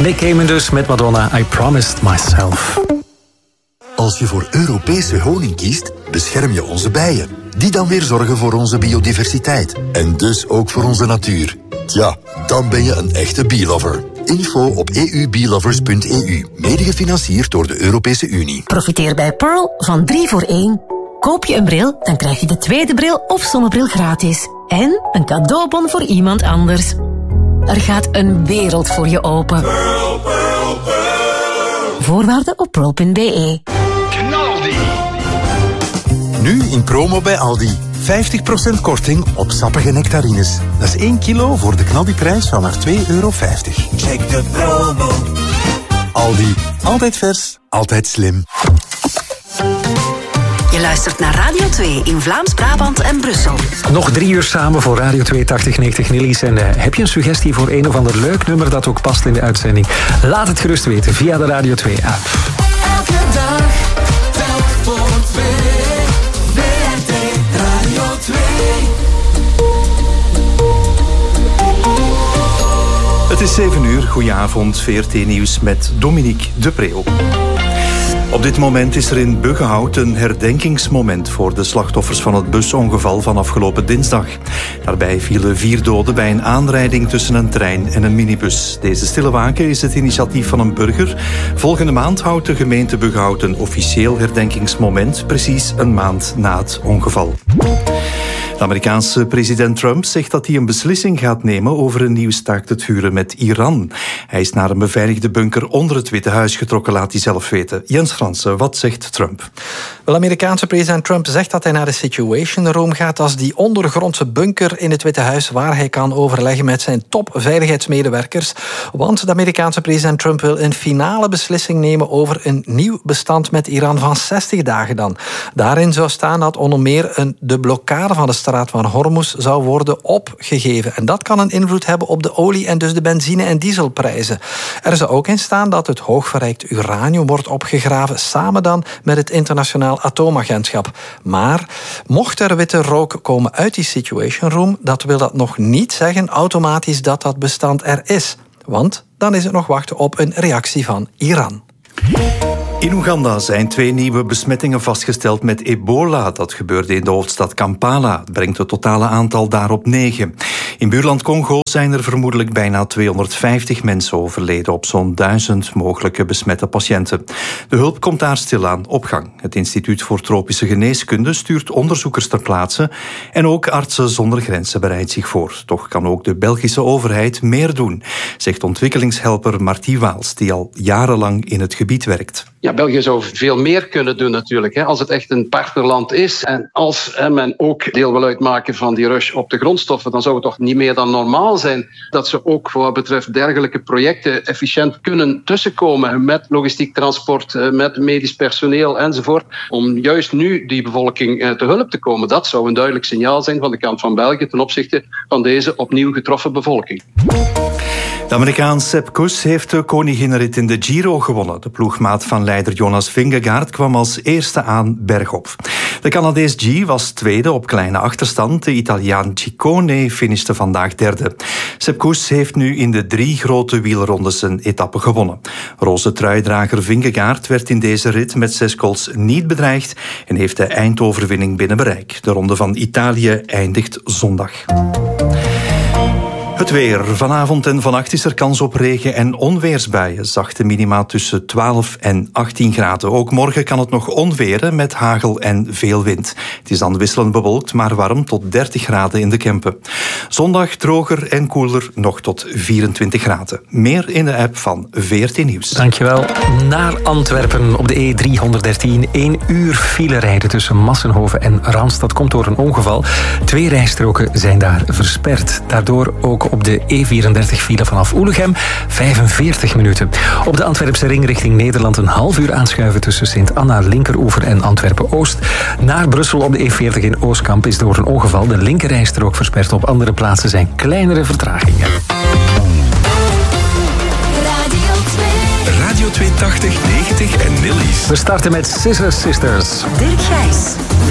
Nick Cayman dus met Madonna, I Promised Myself. Als je voor Europese honing kiest, bescherm je onze bijen. Die dan weer zorgen voor onze biodiversiteit. En dus ook voor onze natuur. Tja, dan ben je een echte bee-lover. Info op eubeelovers.eu. Mede gefinancierd door de Europese Unie. Profiteer bij Pearl van 3 voor 1. Koop je een bril, dan krijg je de tweede bril of zonnebril gratis. En een cadeaubon voor iemand anders. Er gaat een wereld voor je open. Pearl, Pearl, Pearl. Voorwaarden op pearl.be. Knaldi. Nu in promo bij Aldi. 50% korting op sappige nectarines. Dat is 1 kilo voor de knaldiprijs van maar €2,50. Check de promo. Aldi. Altijd vers, altijd slim. Je luistert naar Radio 2 in Vlaams-Brabant en Brussel. Nog 3 uur samen voor Radio 2 8090 Nillies. En heb je een suggestie voor een of ander leuk nummer dat ook past in de uitzending? Laat het gerust weten via de Radio 2 app. Elke dag, telk voor 2. WRT Radio 2. Het is 7 uur. Goedenavond, VRT Nieuws met Dominique de Preeuw. Op dit moment is er in Buggenhout een herdenkingsmoment voor de slachtoffers van het busongeval van afgelopen dinsdag. Daarbij vielen 4 doden bij een aanrijding tussen een trein en een minibus. Deze stille waken is het initiatief van een burger. Volgende maand houdt de gemeente Buggenhout een officieel herdenkingsmoment, precies een maand na het ongeval. De Amerikaanse president Trump zegt dat hij een beslissing gaat nemen over een nieuw staakt het vuren met Iran. Hij is naar een beveiligde bunker onder het Witte Huis getrokken, laat hij zelf weten. Jens Fransen, wat zegt Trump? Wel, Amerikaanse president Trump zegt dat hij naar de Situation Room gaat. Dat is die ondergrondse bunker in het Witte Huis waar hij kan overleggen met zijn topveiligheidsmedewerkers. Want de Amerikaanse president Trump wil een finale beslissing nemen over een nieuw bestand met Iran van 60 dagen dan. Daarin zou staan dat onder meer de blokkade van de straat van Hormuz zou worden opgegeven. En dat kan een invloed hebben op de olie en dus de benzine- en dieselprijzen. Er zou ook in staan dat het hoogverrijkt uranium wordt opgegraven, samen dan met het internationaal atoomagentschap. Maar mocht er witte rook komen uit die Situation Room, dat wil dat nog niet zeggen automatisch dat dat bestand er is. Want dan is het nog wachten op een reactie van Iran. In Oeganda zijn 2 nieuwe besmettingen vastgesteld met ebola. Dat gebeurde in de hoofdstad Kampala. Het brengt het totale aantal daar op 9. In buurland Congo zijn er vermoedelijk bijna 250 mensen overleden op zo'n 1000 mogelijke besmette patiënten. De hulp komt daar stilaan op gang. Het Instituut voor Tropische Geneeskunde stuurt onderzoekers ter plaatse en ook Artsen zonder Grenzen bereidt zich voor. Toch kan ook de Belgische overheid meer doen, zegt ontwikkelingshelper Martie Waals, die al jarenlang in het gebied werkt. Ja, België zou veel meer kunnen doen natuurlijk, als het echt een partnerland is. En als men ook deel wil uitmaken van die rush op de grondstoffen, dan zou het toch niet meer dan normaal zijn dat ze ook voor wat betreft dergelijke projecten efficiënt kunnen tussenkomen met logistiek transport, met medisch personeel enzovoort. Om juist nu die bevolking te hulp te komen. Dat zou een duidelijk signaal zijn van de kant van België ten opzichte van deze opnieuw getroffen bevolking. De Amerikaan Sepp Kuss heeft de koninginnenrit in de Giro gewonnen. De ploegmaat van leider Jonas Vingegaard kwam als eerste aan bergop. De Canadees G was tweede op kleine achterstand. De Italiaan Ciccone finishte vandaag derde. Sepp Kuss heeft nu in de 3 grote wielrondes een etappe gewonnen. Roze truidrager Vingegaard werd in deze rit met 6 goals niet bedreigd en heeft de eindoverwinning binnen bereik. De ronde van Italië eindigt zondag. Het weer. Vanavond en vannacht is er kans op regen- en onweersbuien. Zachte minima tussen 12 en 18 graden. Ook morgen kan het nog onweren met hagel en veel wind. Het is dan wisselend bewolkt, maar warm tot 30 graden in de Kempen. Zondag droger en koeler, nog tot 24 graden. Meer in de app van VRT Nieuws. Dankjewel. Naar Antwerpen op de E313. 1 uur file rijden tussen Massenhoven en Randstad komt door een ongeval. 2 rijstroken zijn daar versperd. Daardoor ook op de E34 file vanaf Oelegem 45 minuten. Op de Antwerpse ring richting Nederland een half uur aanschuiven tussen Sint-Anna, Linkeroever en Antwerpen-Oost. Naar Brussel op de E40 in Oostkamp is door een ongeval de linkerrijstrook versperd. Op andere plaatsen zijn kleinere vertragingen. Radio 2 80, 90 en Nillies. We starten met Scissor Sisters. Dirk Gijs.